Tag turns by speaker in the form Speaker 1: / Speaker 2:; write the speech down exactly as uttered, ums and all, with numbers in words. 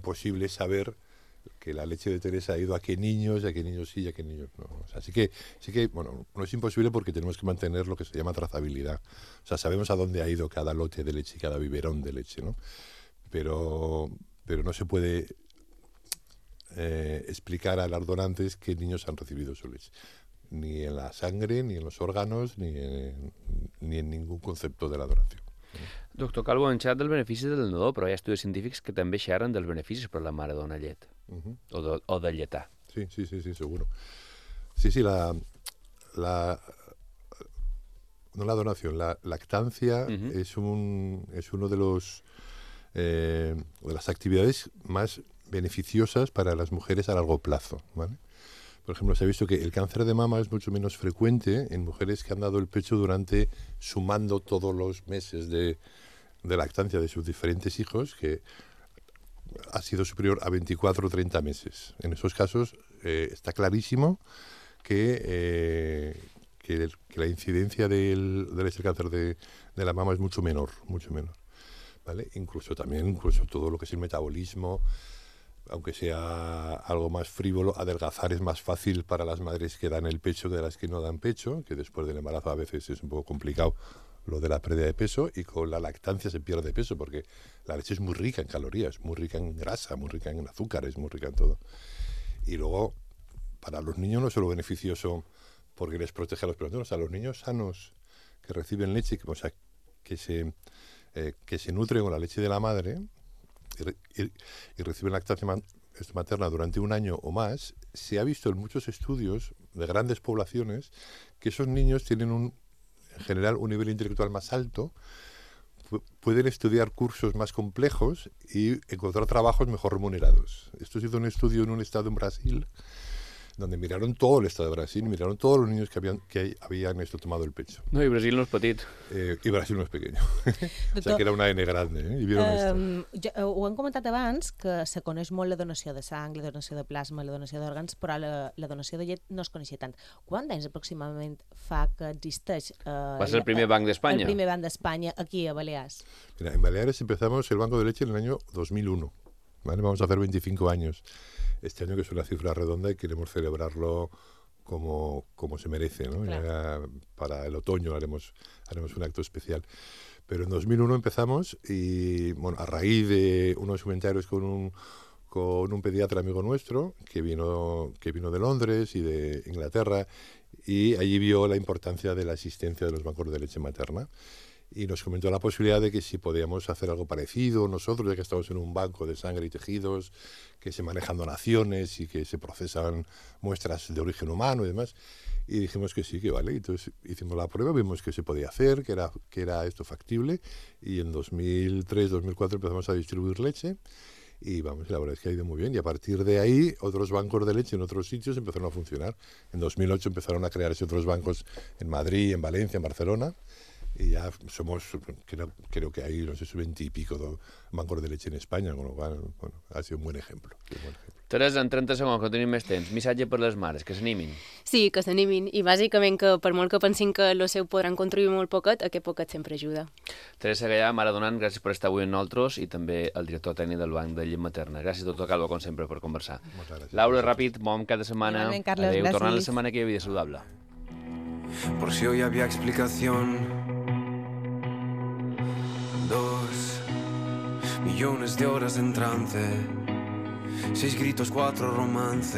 Speaker 1: imposible saber que la leche de Teresa ha ido a qué niños, a qué niños sí y a qué niños no. O sea, sí que, sí que, bueno, no es imposible porque tenemos que mantener lo que se llama trazabilidad. O sea, sabemos a dónde ha ido cada lote de leche y cada biberón de leche, ¿no? Pero, pero no se puede eh, explicar a las donantes qué niños han recibido su leche. Ni en la sangre, ni en los órganos, ni en, ni en ningún concepto de la donación.
Speaker 2: Doctor Calvo, hem xerrat dels beneficis del nadó, però hi ha estudis científics que també xerren dels beneficis per la mare dona llet,
Speaker 1: Uh-huh.
Speaker 2: o, de, o de lletar.
Speaker 1: Sí, sí, sí, sí, seguro. Sí, sí, la, la no la donación, la lactancia uh-huh. es un es uno de los eh, de las actividades más beneficiosas para las mujeres a largo plazo, ¿vale? Por ejemplo, se ha visto que el cáncer de mama es mucho menos frecuente en mujeres que han dado el pecho durante, sumando todos los meses de, de lactancia de sus diferentes hijos, que ha sido superior a veinticuatro o treinta meses. En esos casos eh, está clarísimo que, eh, que, el, que la incidencia del, del este cáncer de, de la mama es mucho menor, mucho menor, ¿vale? Incluso también, incluso todo lo que es el metabolismo, aunque sea algo más frívolo, adelgazar es más fácil para las madres que dan el pecho que de las que no dan pecho, que después del embarazo a veces es un poco complicado lo de la pérdida de peso, y con la lactancia se pierde peso porque la leche es muy rica en calorías, muy rica en grasa, muy rica en azúcares, muy rica en todo. Y luego, para los niños no es solo beneficioso porque les protege a los prematurados, a los niños sanos que reciben leche, o sea, que se, eh, que se nutren con la leche de la madre, Y, y, y reciben lactancia materna durante un año o más, se ha visto en muchos estudios de grandes poblaciones que esos niños tienen un, en general un nivel intelectual más alto, pu- pueden estudiar cursos más complejos y encontrar trabajos mejor remunerados. Esto se hizo un estudio en un estado en Brasil, donde miraron todo el estado de Brasil, miraron todos los niños que habían, que habían esto tomado el pecho.
Speaker 2: No, i Brasil no és petit.
Speaker 1: Eh, y Brasil no es pequeño. O sea, que era una N grande, ¿eh? Y vieron
Speaker 3: um,
Speaker 1: esto.
Speaker 3: ja, ho hem comentat abans, que se coneix molt la donació de sang, la donació de plasma, la donació d'òrgans, però la, la donació de llet no es coneixia tant. Quant d'anys aproximadament fa que existeix... Uh,
Speaker 2: Va ser el primer banc d'Espanya.
Speaker 3: El primer banc d'Espanya aquí a Balears.
Speaker 1: Mira, en Baleares empezamos el banco de leche en el año dos mil uno, ¿vale? Vamos a hacer veinticinco años este año, que es una cifra redonda y queremos celebrarlo como, como se merece, ¿no?
Speaker 3: Claro.
Speaker 1: Ya para el otoño haremos, haremos un acto especial. Pero en dos mil uno empezamos y, bueno, a raíz de unos comentarios con un, con un pediatra amigo nuestro que vino, que vino de Londres y de Inglaterra, y allí vio la importancia de la asistencia de los bancos de leche materna. Y nos comentó la posibilidad de que si podíamos hacer algo parecido nosotros, ya que estamos en un banco de sangre y tejidos, que se manejan donaciones y que se procesan muestras de origen humano y demás. Y dijimos que sí, que vale. Entonces hicimos la prueba, vimos que se podía hacer, que era, que era esto factible, y en dos mil tres, dos mil cuatro empezamos a distribuir leche. Y vamos, la verdad es que ha ido muy bien. Y a partir de ahí, otros bancos de leche en otros sitios empezaron a funcionar. En dos mil ocho empezaron a crearse otros bancos en Madrid, en Valencia, en Barcelona. Y ya somos, creo, creo que hay, no sé, veinte y pico de bancos de leche en España, con lo cual, bueno, ha sido un buen ejemplo. Un buen ejemplo.
Speaker 2: Teresa, en trenta segons, que tenim més temps, missatge per les mares, que s'animin.
Speaker 4: Sí, que s'animin, i bàsicament que per molt que pensin que el seu podran contribuir molt poquet, aquest poquet sempre ajuda.
Speaker 2: Teresa Gallà, mare donant, gràcies per estar avui amb nosaltres, i també el director tècnic del Banc de Llet Materna. Gràcies, doctor Calvo, com sempre, per conversar. Laura, ràpid, bon cap de setmana.
Speaker 3: Igualment, Carles,
Speaker 2: Adéu,
Speaker 3: gràcies.
Speaker 2: tornant la setmana que hi ha vida saludable.
Speaker 5: Por si hoy había explicación. Dos millones de horas en trance, seis gritos, cuatro romances.